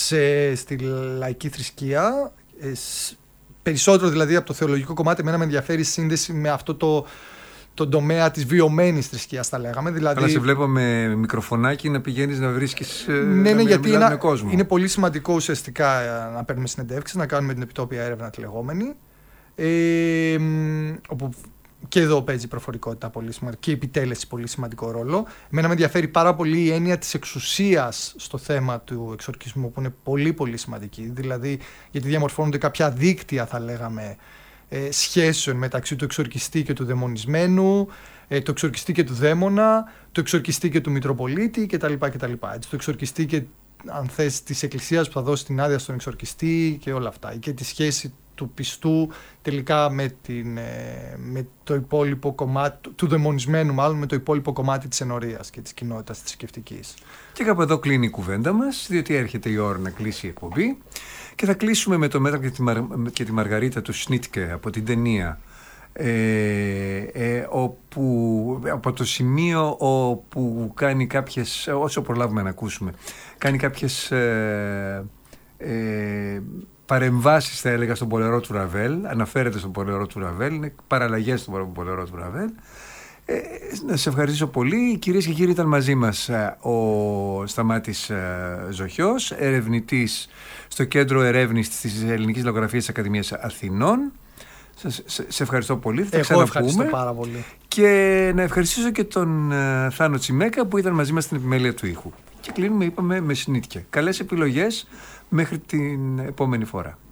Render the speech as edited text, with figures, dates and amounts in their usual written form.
στη λαϊκή θρησκεία. Περισσότερο δηλαδή από το θεολογικό κομμάτι, εμένα με ενδιαφέρει η σύνδεση με αυτό τον τομέα της βιωμένης θρησκείας, θα λέγαμε. Δηλαδή, αλλά σε βλέπω με μικροφωνάκι να πηγαίνεις να βρίσκεις ναι, γιατί με κόσμο. Είναι πολύ σημαντικό ουσιαστικά να παίρνουμε συνεντεύξεις, να κάνουμε την επιτόπια έρευνα τη λεγόμενη. Όπου και εδώ παίζει η προφορικότητα πολύ σημαντικό και η επιτέλεση πολύ σημαντικό ρόλο. Εμένα με ενδιαφέρει πάρα πολύ η έννοια της εξουσίας στο θέμα του εξορκισμού, που είναι πολύ πολύ σημαντική. Δηλαδή, γιατί διαμορφώνονται κάποια δίκτυα, θα λέγαμε, σχέσεων μεταξύ του εξορκιστή και του δαιμονισμένου, του εξορκιστή και του δαίμονα, του εξορκιστή και του Μητροπολίτη κτλ. Το εξορκιστή και, αν θες, της εκκλησίας που θα δώσει την άδεια στον εξορκιστή και όλα αυτά. Και τη σχέση του πιστού τελικά με το υπόλοιπο κομμάτι, του δαιμονισμένου μάλλον, με το υπόλοιπο κομμάτι της ενορίας και της κοινότητας θρησκευτικής. Και κάπου εδώ κλείνει η κουβέντα μας, διότι έρχεται η ώρα να κλείσει η εκπομπή. Και θα κλείσουμε με το Μέτρα και τη Μαργαρίτα του Σνίτκε από την ταινία. Όπου, από το σημείο όπου κάνει κάποιες, όσο προλάβουμε να ακούσουμε, κάνει κάποιες παρεμβάσεις, θα έλεγα, στον πολερό του Ραβέλ. Αναφέρεται στον πολερό του Ραβέλ, είναι παραλλαγές στον πολερό του Ραβέλ. Να σε ευχαριστήσω πολύ. Κυρίες και κύριοι, ήταν μαζί μας ο Σταμάτης Ζοχιός, ερευνητής στο Κέντρο Ερεύνης της Ελληνικής Λογογραφίας της Ακαδημίας Αθηνών. Σε ευχαριστώ πολύ. Θα εγώ ευχαριστώ πάρα πολύ. Και να ευχαριστήσω και τον Θάνο Τσιμέκα που ήταν μαζί μας στην επιμέλεια του ήχου. Και κλείνουμε, είπαμε, με Σνίτκε. Καλές επιλογές μέχρι την επόμενη φορά.